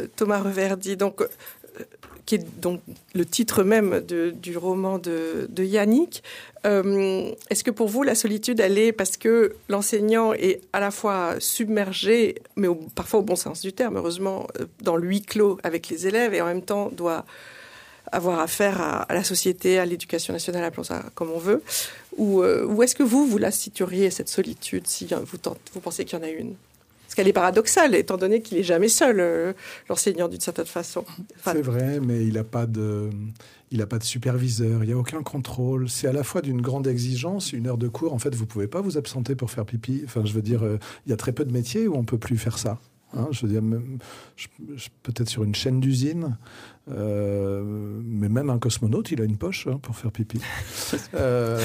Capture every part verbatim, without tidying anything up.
euh, Thomas Reverdy, donc, euh, qui est donc le titre même de, du roman de, de Yannick. Euh, est-ce que pour vous, la solitude, elle est parce que l'enseignant est à la fois submergé, mais au, parfois au bon sens du terme, heureusement, dans le huis clos avec les élèves, et en même temps doit avoir affaire à, à la société, à l'éducation nationale, appelons ça comme on veut, ou, euh, ou est-ce que vous, vous la situeriez, cette solitude, si vous, tente, vous pensez qu'il y en a une ? Parce qu'elle est paradoxale, étant donné qu'il n'est jamais seul, euh, l'enseignant, d'une certaine façon. Enfin, c'est vrai, mais il n'a pas de... Il n'a pas de superviseur, il n'y a aucun contrôle. C'est à la fois d'une grande exigence, une heure de cours. En fait, vous ne pouvez pas vous absenter pour faire pipi. Enfin, je veux dire, euh, il y a très peu de métiers où on ne peut plus faire ça. Hein, je veux dire, même, je, je, peut-être sur une chaîne d'usine, euh, mais même un cosmonaute, il a une poche hein, pour faire pipi. euh,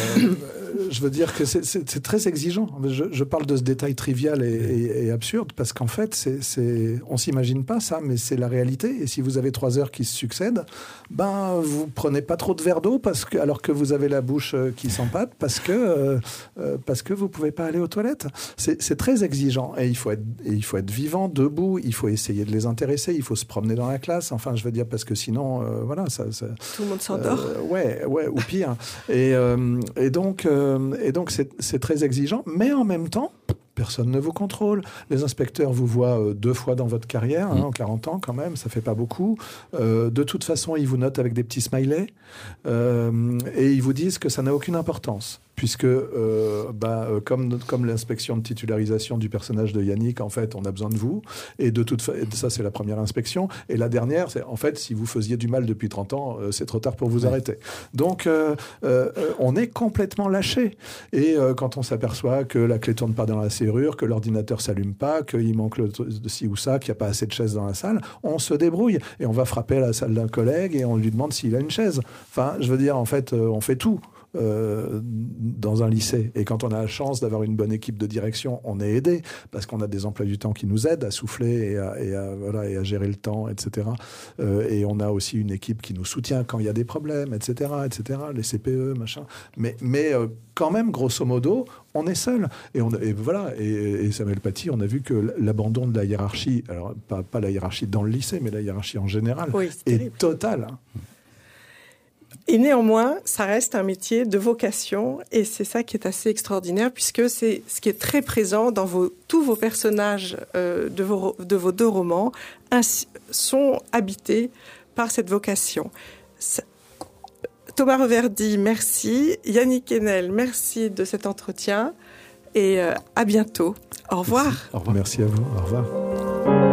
je veux dire que c'est, c'est, c'est très exigeant. Je, je parle de ce détail trivial et, et, et absurde parce qu'en fait, c'est, c'est, on ne s'imagine pas ça, mais c'est la réalité. Et si vous avez trois heures qui se succèdent, ben, vous ne prenez pas trop de verre d'eau parce que, alors que vous avez la bouche qui s'empâte parce que, euh, parce que vous ne pouvez pas aller aux toilettes. C'est, c'est très exigeant et il faut être, et il faut être vivant, debout, il faut essayer de les intéresser, il faut se promener dans la classe. Enfin, je veux dire, parce que sinon, euh, voilà, ça, ça... Tout le monde s'endort. Euh, ouais, ouais, ou pire. Et, euh, et donc, euh, et donc c'est, c'est très exigeant, mais en même temps, personne ne vous contrôle. Les inspecteurs vous voient euh, deux fois dans votre carrière, hein, mmh. en quarante ans quand même, ça fait pas beaucoup. Euh, de toute façon, ils vous notent avec des petits smileys euh, et ils vous disent que ça n'a aucune importance. Puisque, euh, bah, euh, comme, comme l'inspection de titularisation du personnage de Yannick, en fait, on a besoin de vous. Et de toute fa- et ça, c'est la première inspection. Et la dernière, c'est, en fait, si vous faisiez du mal depuis trente ans, euh, c'est trop tard pour vous ouais. arrêter. Donc, euh, euh, on est complètement lâché. Et euh, quand on s'aperçoit que la clé tourne pas dans la serrure, que l'ordinateur s'allume pas, qu'il manque le, de ci ou ça, qu'il n'y a pas assez de chaises dans la salle, on se débrouille. Et on va frapper à la salle d'un collègue et on lui demande s'il a une chaise. Enfin, je veux dire, en fait, euh, on fait tout. Euh, dans un lycée. Et quand on a la chance d'avoir une bonne équipe de direction, on est aidé parce qu'on a des emplois du temps qui nous aident à souffler et à, et à, voilà, et à gérer le temps, et cetera. Euh, et on a aussi une équipe qui nous soutient quand il y a des problèmes, et cetera, et cetera. Les C P E, machin. Mais, mais euh, quand même, grosso modo, on est seul. Et, on, et voilà. Et, et Samuel Paty, on a vu que l'abandon de la hiérarchie, alors pas, pas la hiérarchie dans le lycée, mais la hiérarchie en général, oui, est total. Hein. Et néanmoins, ça reste un métier de vocation et c'est ça qui est assez extraordinaire puisque c'est ce qui est très présent dans vos, tous vos personnages euh, de, vos, de vos deux romans ainsi, sont habités par cette vocation. Ça, Thomas Reverdy, merci. Yannick Haenel, merci de cet entretien et euh, à bientôt. Au revoir. Merci. Au revoir. Merci à vous. Au revoir.